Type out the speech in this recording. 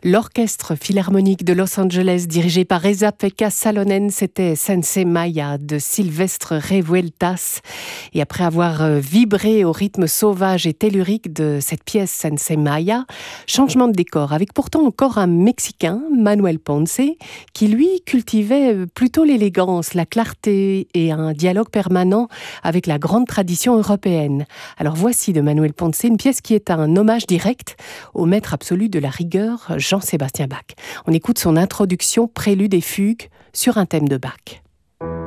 L'Orchestre Philharmonique de Los Angeles, dirigé par Esa-Pekka Salonen, c'était Sensei Maya de Silvestre Revueltas. Et après avoir vibré au rythme sauvage et tellurique de cette pièce Sensei Maya, changement de décor, avec pourtant encore un Mexicain, Manuel Ponce, qui lui cultivait plutôt l'élégance, la clarté et un dialogue permanent avec la grande tradition européenne. Alors voici de Manuel Ponce une pièce qui est un hommage direct au maître absolu de la rigueur, Jean-Sébastien Bach. On écoute son introduction, prélude et fugue sur un thème de Bach.